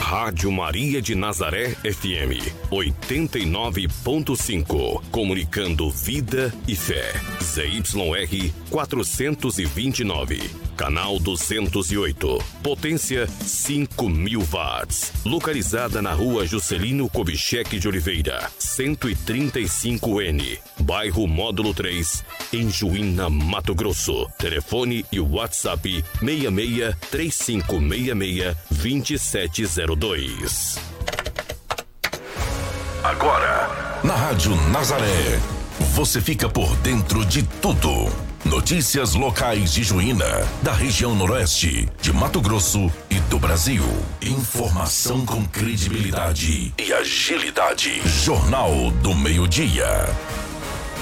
Rádio Maria de Nazaré FM 89.5. Comunicando vida e fé. ZYR 429. Canal 208. Potência 5.000 watts. Localizada na rua Juscelino Kubitschek de Oliveira, 135N. Bairro Módulo 3, em Juína, Mato Grosso. Telefone e WhatsApp 66 3566 2702. Agora, na Rádio Nazaré, você fica por dentro de tudo. Notícias locais de Juína, da região noroeste, de Mato Grosso e do Brasil. Informação com credibilidade e agilidade. Jornal do Meio-Dia.